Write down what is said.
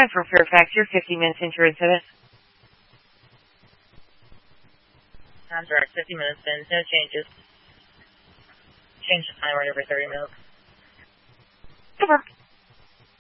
5 for Fairfax. You're 50 minutes into your incident. Sounds right. 50 minutes in. No changes. Change the timer every 30 minutes. Over.